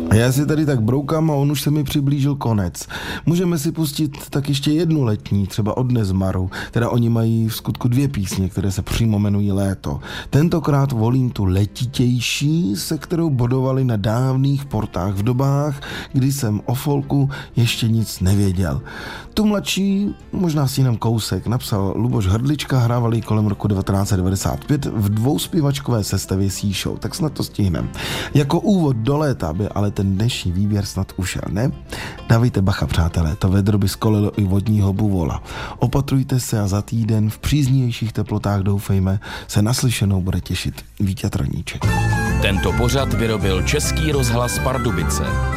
A já si tady tak broukám a on už se mi přiblížil konec. Můžeme si pustit tak ještě jednu letní, třeba od Nezmaru. Teda oni mají v skutku 2 písně, které se přímo jmenují Léto. Tentokrát volím tu letitější, se kterou bodovali na dávných portách v dobách, kdy jsem o folku ještě nic nevěděl. Tu mladší, možná si jenom kousek, napsal Luboš Hrdlička, hrávali kolem roku 1995 v dvouspěvačkové sestavě C-Show, tak snad to stihnem. Jako úvod do léta by ale ten dnešní výběr snad ušel, ne? Dávejte bacha, přátelé, to vedro by skolilo i vodního buvola. Opatrujte se a za týden v příznivějších teplotách, doufejme, se naslyšenou bude těšit Vítěz Traníček. Tento pořad vyrobil Český rozhlas Pardubice.